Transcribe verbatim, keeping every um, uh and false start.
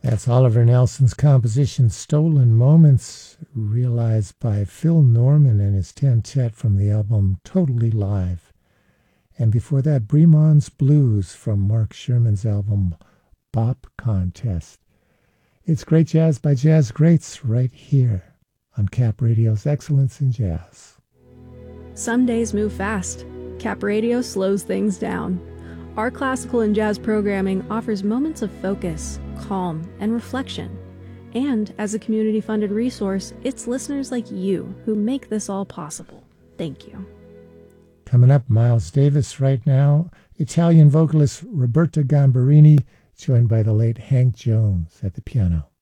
That's Oliver Nelson's composition Stolen Moments, realized by Phil Norman and his Tentet from the album Totally Live. And before that, Bremon's Blues from Mark Sherman's album Bop Contest. It's great jazz by Jazz Greats right here on Cap Radio's Excellence in Jazz. Some days move fast. Cap Radio slows things down. Our classical and jazz programming offers moments of focus, calm, and reflection. And as a community-funded resource, it's listeners like you who make this all possible. Thank you. Coming up, Miles Davis right now, Italian vocalist Roberta Gambarini, joined by the late Hank Jones at the piano.